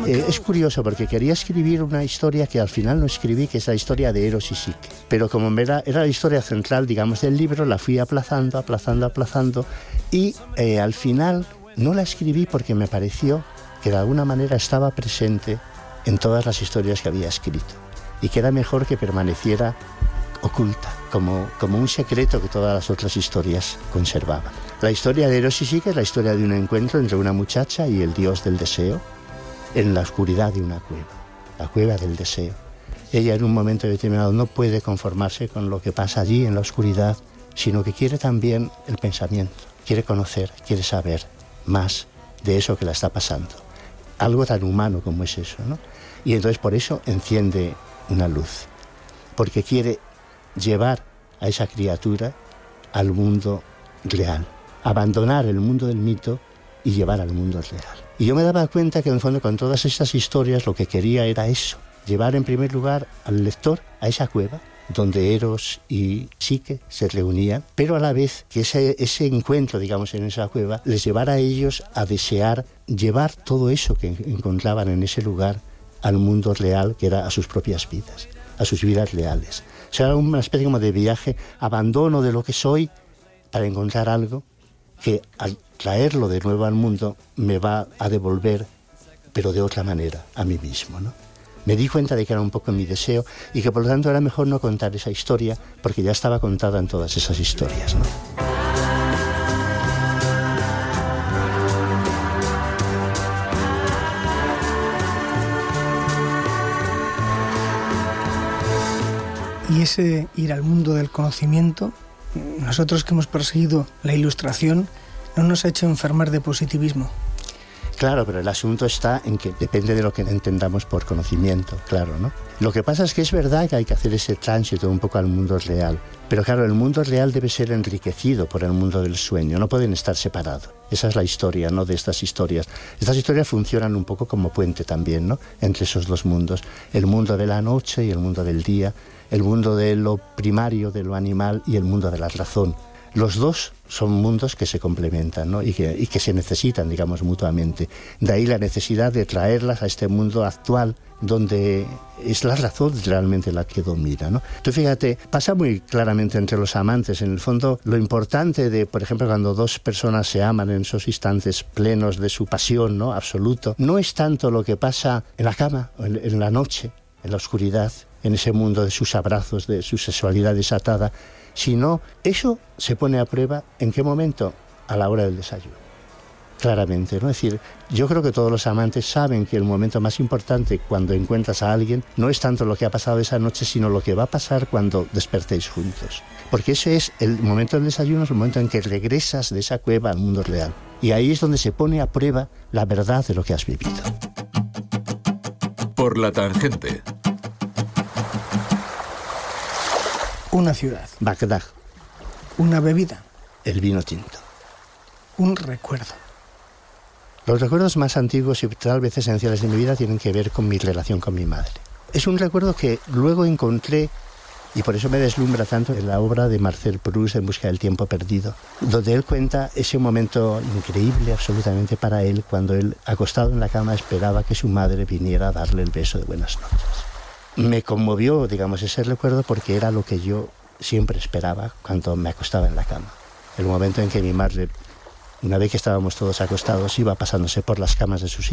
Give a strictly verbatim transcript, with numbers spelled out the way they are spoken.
Eh, es curioso porque quería escribir una historia que al final no escribí, que es la historia de Eros y Psique. Pero como era, era la historia central, digamos, del libro, la fui aplazando, aplazando, aplazando y eh, al final no la escribí porque me pareció que de alguna manera estaba presente en todas las historias que había escrito y que era mejor que permaneciera oculta, como, como un secreto que todas las otras historias conservaban. La historia de Eros y Psique es la historia de un encuentro entre una muchacha y el dios del deseo en la oscuridad de una cueva, la cueva del deseo. Ella en un momento determinado no puede conformarse con lo que pasa allí en la oscuridad, sino que quiere también el pensamiento, quiere conocer, quiere saber más de eso que la está pasando. Algo tan humano como es eso, ¿no? Y entonces por eso enciende una luz, porque quiere llevar a esa criatura al mundo real, abandonar el mundo del mito y llevar al mundo real. Y yo me daba cuenta que en el fondo con todas estas historias lo que quería era eso, llevar en primer lugar al lector a esa cueva donde Eros y Psique se reunían, pero a la vez que ese, ese encuentro, digamos, en esa cueva, les llevara a ellos a desear llevar todo eso que encontraban en ese lugar al mundo real, que era a sus propias vidas, a sus vidas reales. O sea, una especie como de viaje, abandono de lo que soy para encontrar algo que al traerlo de nuevo al mundo me va a devolver, pero de otra manera, a mí mismo, ¿no? Me di cuenta de que era un poco mi deseo y que por lo tanto era mejor no contar esa historia porque ya estaba contada en todas esas historias, ¿no? Y ese ir al mundo del conocimiento, nosotros que hemos perseguido la ilustración, no nos ha hecho enfermar de positivismo. Claro, pero el asunto está en que depende de lo que entendamos por conocimiento, claro, ¿no? Lo que pasa es que es verdad que hay que hacer ese tránsito un poco al mundo real, pero claro, el mundo real debe ser enriquecido por el mundo del sueño, no pueden estar separados. Esa es la historia, ¿no?, de estas historias. Estas historias funcionan un poco como puente también, ¿no?, entre esos dos mundos, el mundo de la noche y el mundo del día, el mundo de lo primario, de lo animal y el mundo de la razón. Los dos son mundos que se complementan, ¿no?, y que, y que se necesitan, digamos, mutuamente. De ahí la necesidad de traerlas a este mundo actual, donde es la razón realmente la que domina, ¿no? Tú fíjate, pasa muy claramente entre los amantes. En el fondo, lo importante de, por ejemplo, cuando dos personas se aman en esos instantes plenos de su pasión, ¿no?, absoluto, no es tanto lo que pasa en la cama, en, en la noche, en la oscuridad, en ese mundo de sus abrazos, de su sexualidad desatada, sino eso se pone a prueba ¿en qué momento? A la hora del desayuno. Claramente, ¿no? Es decir, yo creo que todos los amantes saben que el momento más importante cuando encuentras a alguien no es tanto lo que ha pasado esa noche, sino lo que va a pasar cuando despertéis juntos. Porque ese es el momento del desayuno, es el momento en que regresas de esa cueva al mundo real. Y ahí es donde se pone a prueba la verdad de lo que has vivido. Por la tangente. Una ciudad. Bagdad. Una bebida. El vino tinto. Un recuerdo. Los recuerdos más antiguos y tal vez esenciales de mi vida tienen que ver con mi relación con mi madre. Es un recuerdo que luego encontré, y por eso me deslumbra tanto, en la obra de Marcel Proust, En busca del tiempo perdido, donde él cuenta ese momento increíble absolutamente para él, cuando él, acostado en la cama, esperaba que su madre viniera a darle el beso de buenas noches. Me conmovió, digamos, ese recuerdo porque era lo que yo siempre esperaba cuando me acostaba en la cama. El momento en que mi madre, una vez que estábamos todos acostados, iba pasándose por las camas de sus hijos.